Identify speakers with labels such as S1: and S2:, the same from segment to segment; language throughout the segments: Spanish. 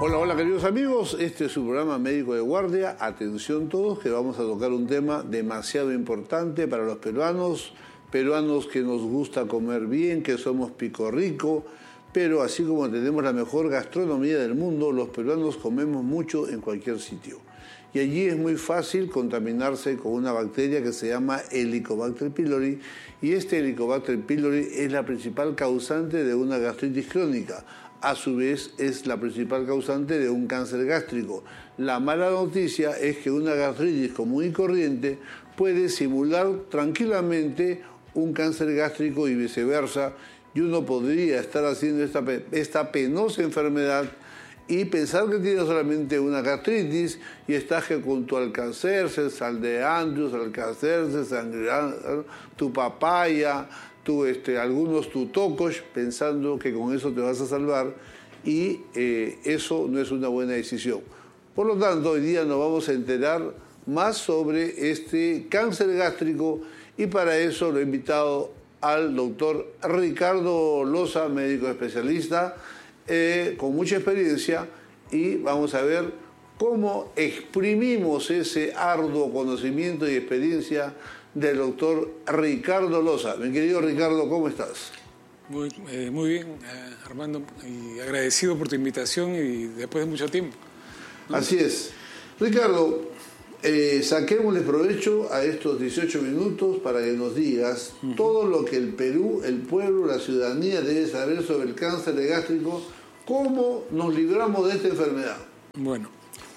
S1: Hola, hola queridos amigos, este es su programa Médico de Guardia. Atención todos, que vamos a tocar un tema demasiado importante para los peruanos que nos gusta comer bien, que somos pico rico, pero así como tenemos la mejor gastronomía del mundo, los peruanos comemos mucho en cualquier sitio. Y allí es muy fácil contaminarse con una bacteria que se llama Helicobacter pylori, y este Helicobacter pylori es la principal causante de una gastritis crónica. A su vez, es la principal causante de un cáncer gástrico. La mala noticia es que una gastritis común y corriente puede simular tranquilamente un cáncer gástrico y viceversa, y uno podría estar haciendo esta penosa enfermedad y pensar que tiene solamente una gastritis y estás que con tu alcacerse, saldeandius, alcacerse, sangrar, tu papaya, algunos tutocos, pensando que con eso te vas a salvar, y eso no es una buena decisión. Por lo tanto, hoy día nos vamos a enterar más sobre este cáncer gástrico, y para eso lo he invitado al doctor Ricardo Loza, médico especialista, con mucha experiencia, y vamos a ver cómo exprimimos ese arduo conocimiento y experiencia del doctor Ricardo Loza. Mi querido Ricardo, ¿cómo estás?
S2: Muy bien, Armando, y agradecido por tu invitación y después de mucho tiempo, ¿no?
S1: Así es. Ricardo, saquémosle provecho a estos 18 minutos para que nos digas todo lo que el Perú, el pueblo, la ciudadanía debe saber sobre el cáncer gástrico. ¿Cómo nos libramos de esta enfermedad?
S2: Bueno,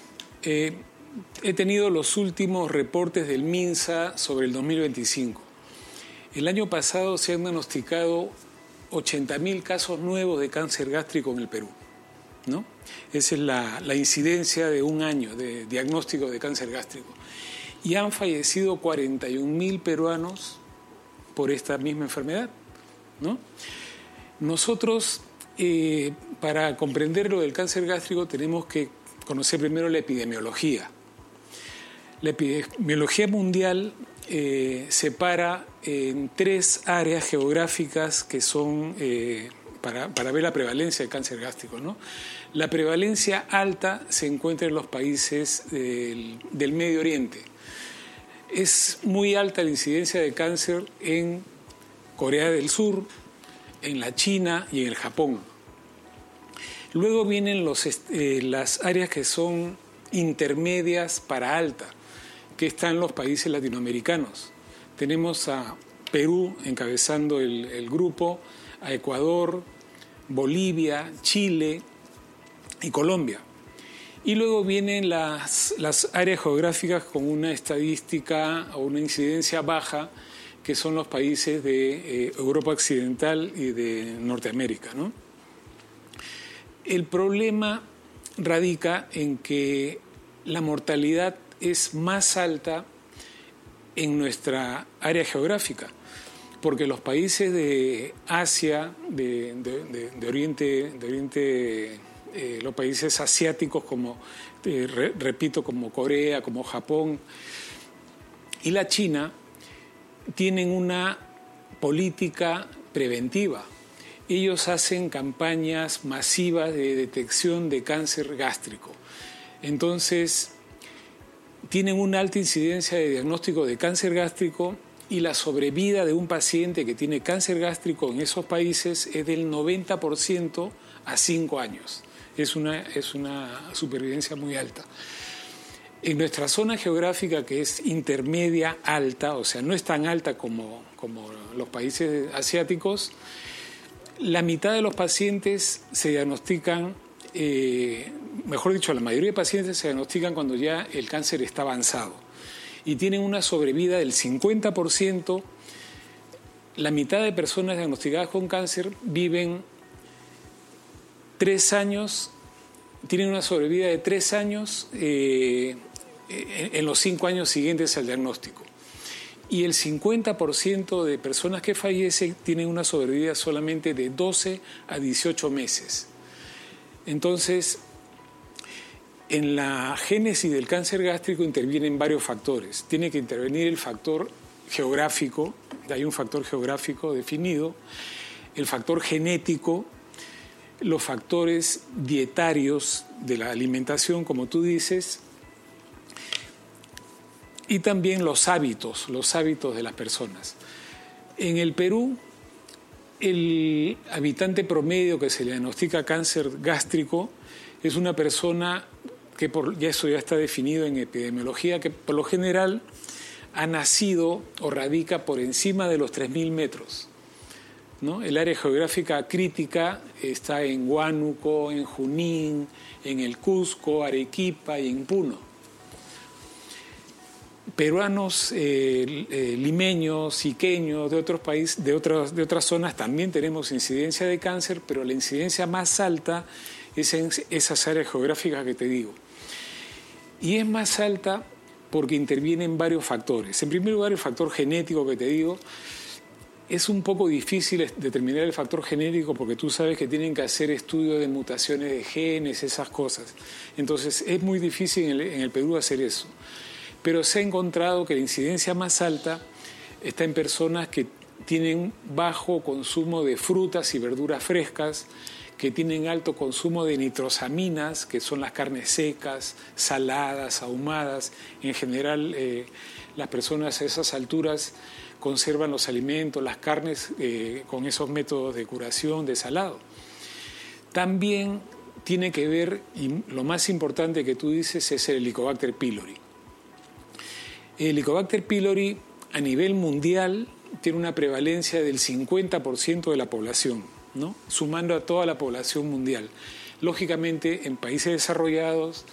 S2: he tenido los últimos reportes del MINSA sobre el 2025. El año pasado se han diagnosticado 80.000 casos nuevos de cáncer gástrico en el Perú, ¿no? Esa es la incidencia de un año de diagnóstico de cáncer gástrico. Y han fallecido 41.000 peruanos por esta misma enfermedad, ¿no? Nosotros, para comprender lo del cáncer gástrico, tenemos que conocer primero la epidemiología. La epidemiología mundial separa en 3 áreas geográficas que son para ver la prevalencia del cáncer gástrico, ¿no? La prevalencia alta se encuentra en los países del Medio Oriente. Es muy alta la incidencia de cáncer en Corea del Sur, en la China y en el Japón. Luego vienen las áreas que son intermedias para alta, que están los países latinoamericanos. Tenemos a Perú encabezando el grupo, a Ecuador, Bolivia, Chile y Colombia. Y luego vienen las áreas geográficas con una estadística o una incidencia baja, que son los países de Europa Occidental y de Norteamérica, ¿no? El problema radica en que la mortalidad es más alta en nuestra área geográfica, porque los países de Asia, de Oriente, los países asiáticos como, repito, como Corea, como Japón y la China, tienen una política preventiva. Ellos hacen campañas masivas de detección de cáncer gástrico. Entonces, tienen una alta incidencia de diagnóstico de cáncer gástrico, y la sobrevida de un paciente que tiene cáncer gástrico en esos países es del 90% a 5 años. Es una supervivencia muy alta. En nuestra zona geográfica, que es intermedia alta, o sea, no es tan alta como los países asiáticos, la mitad de los pacientes se diagnostican, mejor dicho, la mayoría de pacientes se diagnostican cuando ya el cáncer está avanzado y tienen una sobrevida del 50%. La mitad de personas diagnosticadas con cáncer viven 3 años, tienen una sobrevida de 3 años en los 5 años siguientes al diagnóstico. Y el 50% de personas que fallecen tienen una sobrevida solamente de 12 a 18 meses. Entonces, en la génesis del cáncer gástrico intervienen varios factores. Tiene que intervenir el factor geográfico, hay un factor geográfico definido, el factor genético, los factores dietarios de la alimentación, como tú dices, y también los hábitos de las personas. En el Perú, el habitante promedio que se le diagnostica cáncer gástrico es una persona que, eso ya está definido en epidemiología, que por lo general ha nacido o radica por encima de los 3.000 metros, ¿no? El área geográfica crítica está en Huánuco, en Junín, en el Cusco, Arequipa y en Puno. Peruanos, limeños, iqueños, de otros países, de otras zonas también tenemos incidencia de cáncer, pero la incidencia más alta es en esas áreas geográficas que te digo. Y es más alta porque intervienen varios factores. En primer lugar, el factor genético que te digo. Es un poco difícil determinar el factor genético porque tú sabes que tienen que hacer estudios de mutaciones de genes, esas cosas. Entonces es muy difícil en el Perú hacer eso. Pero se ha encontrado que la incidencia más alta está en personas que tienen bajo consumo de frutas y verduras frescas, que tienen alto consumo de nitrosaminas, que son las carnes secas, saladas, ahumadas. En general, las personas a esas alturas conservan los alimentos, las carnes, con esos métodos de curación, de salado. También tiene que ver, y lo más importante que tú dices, es el Helicobacter pylori. El Helicobacter pylori a nivel mundial tiene una prevalencia del 50% de la población, ¿no? Sumando a toda la población mundial. Lógicamente, en países desarrollados